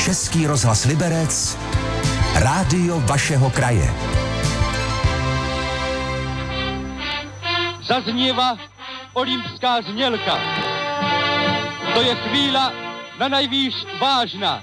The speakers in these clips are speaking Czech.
Český rozhlas Liberec, rádio vašeho kraje. Zaznieva olympská znělka. To je chvíľa na najvýš vážna.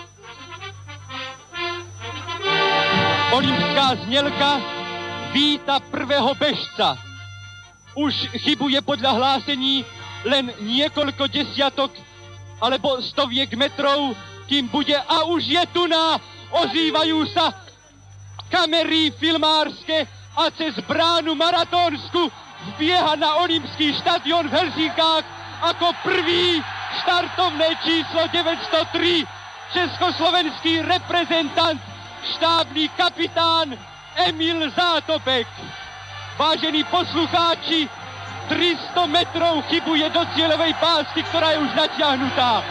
Olympská znělka víta prvého bežca. Už chybuje podľa hlásení len niekoľko desiatok alebo stoviek metrov, kým bude, a už je tu ozývajú sa kamery filmárske a cez bránu maratónsku vbieha na olympský štadión v Helsinkách ako prvý štartovné číslo 903 československý reprezentant, štábny kapitán Emil Zátopek. Vážení poslucháči, 300 metrov chybuje do cieľovej pásky, ktorá je už natiahnutá.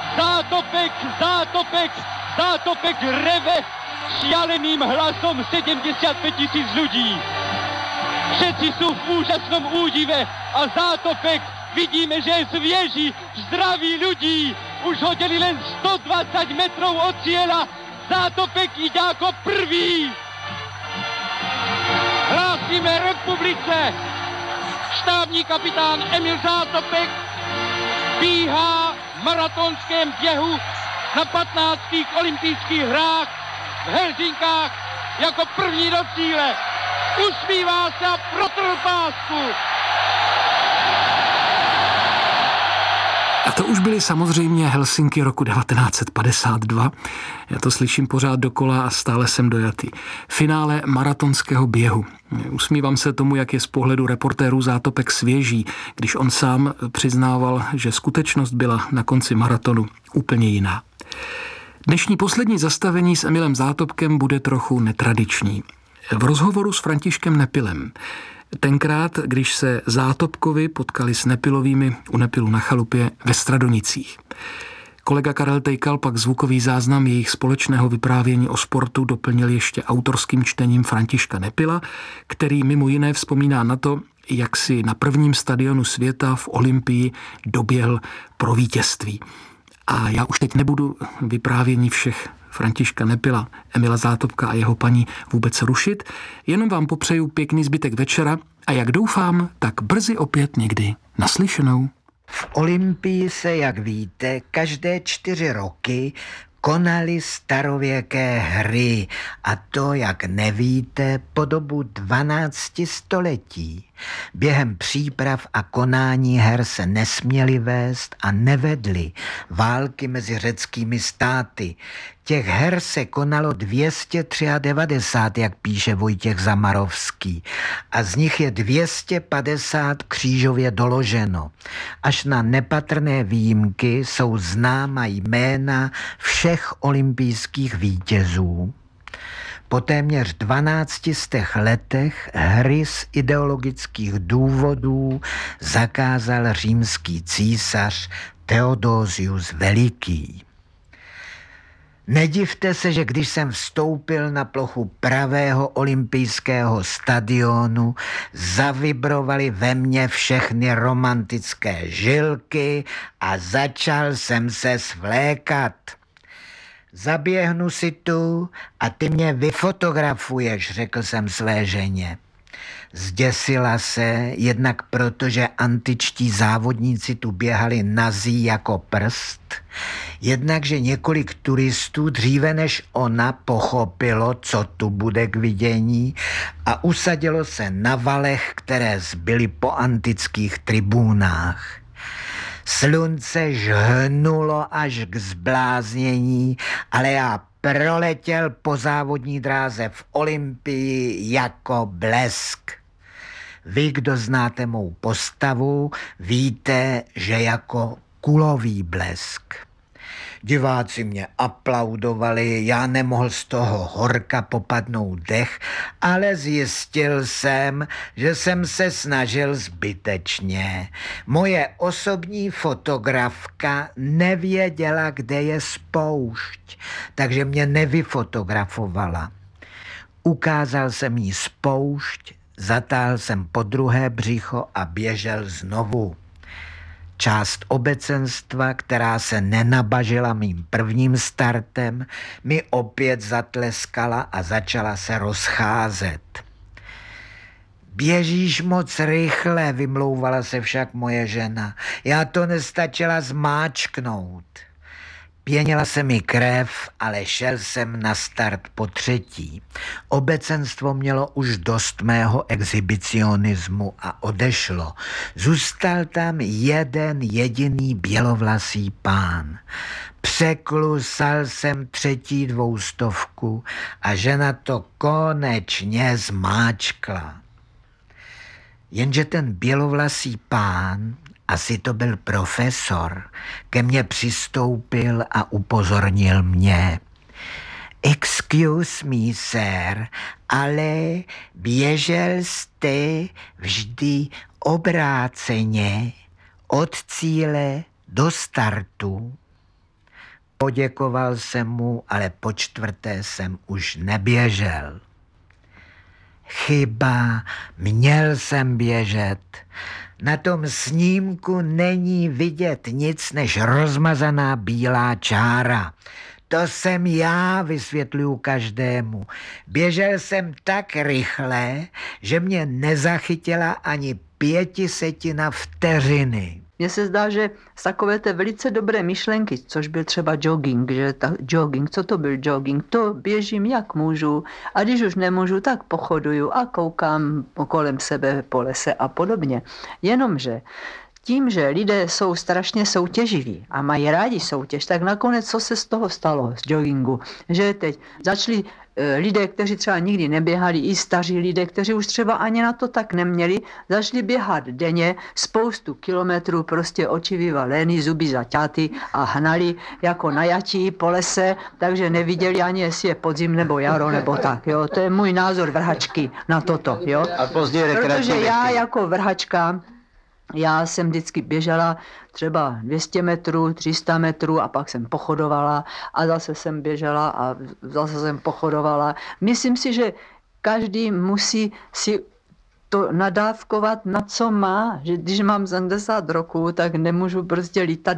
Zátopek reve šialeným hlasom 75 000 ľudí. Všetci sú v úžasnom údive a Zátopek vidíme, že je svieži, zdraví ľudí. Už hodili len 120 metrov od cieľa. Zátopek ide ako prvý. Hlásime republice. Štábní kapitán Emil Zátopek bíhá v maratonském běhu na 15. olympijských hrách v Helsinkách jako první do cíle. Usmívá se a protrhl pásku. A to už byly samozřejmě Helsinky roku 1952. Já to slyším pořád dokola a stále jsem dojatý. Finále maratonského běhu. Usmívám se tomu, jak je z pohledu reportérů Zátopek svěží, když on sám přiznával, že skutečnost byla na konci maratonu úplně jiná. Dnešní poslední zastavení s Emilem Zátopkem bude trochu netradiční. V rozhovoru s Františkem Nepilem. Tenkrát, když se Zátopkovi potkali s Nepilovými u Nepilu na chalupě ve Stradonicích. Kolega Karel Tejkal pak zvukový záznam jejich společného vyprávění o sportu doplnil ještě autorským čtením Františka Nepila, který mimo jiné vzpomíná na to, jak si na prvním stadionu světa v Olympii doběhl pro vítězství. A já už teď nebudu vyprávění všech Františka Nepila, Emila Zátopka a jeho paní vůbec rušit, jenom vám popřeju pěkný zbytek večera a jak doufám, tak brzy opět někdy naslyšenou. V Olympii se, jak víte, každé 4 roky konaly starověké hry, a to, jak nevíte, po dobu 12 století. Během příprav a konání her se nesměly vést a nevedly války mezi řeckými státy. Těch her se konalo 293, jak píše Vojtěch Zamarovský, a z nich je 250 křížově doloženo. Až na nepatrné výjimky jsou známa jména všech olympijských vítězů. Po téměř 12 letech hry z ideologických důvodů zakázal římský císař Theodosius Veliký. Nedivte se, že když jsem vstoupil na plochu pravého olympijského stadionu, zavibrovaly ve mně všechny romantické žilky a začal jsem se svlékat. Zaběhnu si tu a ty mě vyfotografuješ, řekl jsem své ženě. Zděsila se, jednak protože antičtí závodníci tu běhali nazí jako prst, jednak, že několik turistů dříve než ona pochopilo, co tu bude k vidění, a usadilo se na valech, které zbyly po antických tribunách. Slunce žhnulo až k zbláznění, ale já proletěl po závodní dráze v Olympii jako blesk. Vy, kdo znáte mou postavu, víte, že jako kulový blesk. Diváci mě aplaudovali, já nemohl z toho horka popadnout dech, ale zjistil jsem, že jsem se snažil zbytečně. Moje osobní fotografka nevěděla, kde je spoušť, takže mě nevyfotografovala. Ukázal jsem jí spoušť, zatáhl jsem po druhé břicho a běžel znovu. Část obecenstva, která se nenabažila mým prvním startem, mi opět zatleskala a začala se rozcházet. Běžíš moc rychle, vymlouvala se však moje žena. Já to nestačila zmáčknout. Pěnila se mi krev, ale šel jsem na start po třetí. Obecenstvo mělo už dost mého exhibicionismu a odešlo. Zůstal tam jeden jediný bělovlasý pán. Překlusal jsem třetí 200 a žena to konečně zmáčkla. Jenže ten bělovlasý pán, asi to byl profesor, ke mně přistoupil a upozornil mě. Excuse me, sir, ale běžel jste vždy obráceně od cíle do startu. Poděkoval jsem mu, ale po čtvrté jsem už neběžel. Chyba, měl jsem běžet. Na tom snímku není vidět nic než rozmazaná bílá čára. To jsem já, vysvětluju každému. Běžel jsem tak rychle, že mě nezachytila ani 0,05 vteřiny. Mně se zdá, že z takové té velice dobré myšlenky, což byl třeba jogging, co to byl jogging? To běžím jak můžu a když už nemůžu, tak pochoduju a koukám kolem sebe po lese a podobně. Jenomže tím, že lidé jsou strašně soutěživí a mají rádi soutěž, tak nakonec co se z toho stalo, z joggingu? Že teď začali lidé, kteří třeba nikdy neběhali, i staří lidé, kteří už třeba ani na to tak neměli, začali běhat denně spoustu kilometrů, prostě oči vyvalený, zuby zaťáty a hnali jako najatí po lese, takže neviděli ani, jestli je podzim nebo jaro nebo tak. Jo? To je můj názor vrhačky na toto. Jo? A později rekreační. Protože já jako vrhačka, já jsem vždycky běžela třeba 200 metrů, 300 metrů a pak jsem pochodovala a zase jsem běžela a zase jsem pochodovala. Myslím si, že každý musí si to nadávkovat, na co má. Že když mám 70 roků, tak nemůžu prostě lítat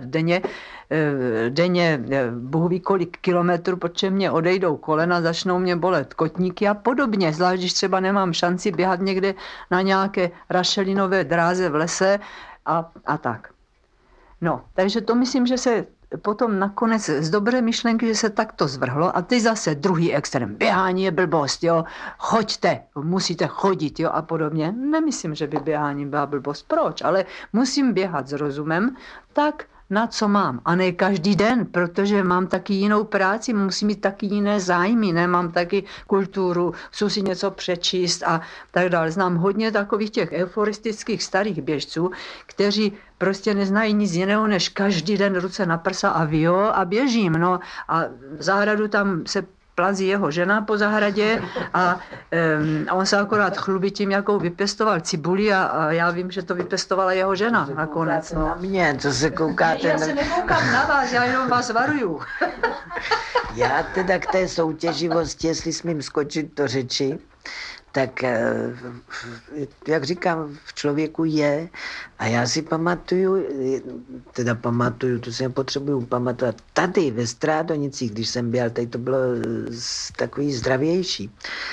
denně Bůh ví kolik kilometrů, protože mě odejdou kolena, začnou mě bolet kotníky a podobně. Zvlášť, když třeba nemám šanci běhat někde na nějaké rašelinové dráze v lese a tak. No, takže to myslím, že se potom nakonec z dobré myšlenky, že se takto zvrhlo a teď zase druhý extrém. Běhání je blbost, jo, choďte, musíte chodit, jo, a podobně. Nemyslím, že by běhání byla blbost. Proč? Ale musím běhat s rozumem, tak na co mám. A ne každý den, protože mám taky jinou práci, musím mít taky jiné zájmy, nemám taky kulturu, chci si něco přečíst a tak dále. Znám hodně takových těch euforistických starých běžců, kteří prostě neznají nic jiného, než každý den ruce na prsa a jo a běžím. No a v zahradu tam se plazí jeho žena po zahradě a on se akorát chlubí tím, jakou vypěstoval cibuli a já vím, že to vypěstovala jeho žena nakonec. No. Na mě, co se koukáte? Já se nekoukám na vás, já jenom vás varuju. Já teda k té soutěživosti, jestli smím skočit do řeči, tak, jak říkám, v člověku je a já si pamatuju, to si nepotřebuju pamatovat, tady ve Strádonicích, když jsem běhal, tady to bylo takový zdravější,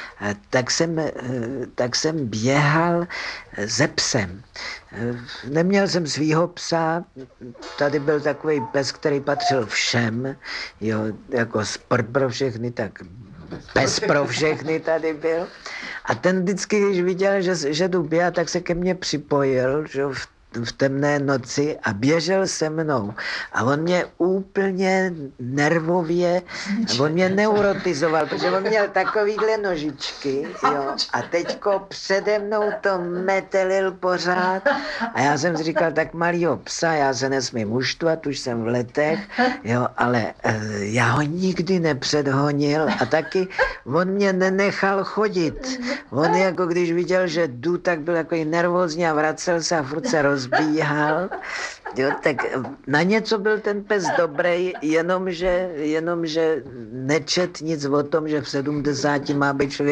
tak jsem běhal se psem. Neměl jsem svýho psa, tady byl takový pes, který patřil všem, jo, jako sport pro všechny, tak pes pro všechny tady byl. A ten vždycky, když viděl, že jdu běhat, tak se ke mně připojil, že v temné noci a běžel se mnou. A on mě úplně nervově, on mě neurotizoval, protože on měl takovýhle nožičky, jo, a teďko přede mnou to metelil pořád. A já jsem si říkal, tak malýho psa, já se nesmím uštvat, už jsem v letech, jo, ale já ho nikdy nepředhonil a taky on mě nenechal chodit. On jako když viděl, že jdu, tak byl takový nervózní a vracel se a furt se rozbíhal. Jo, tak na něco byl ten pes dobrý, jenomže nečet nic o tom, že v 70 má být člověk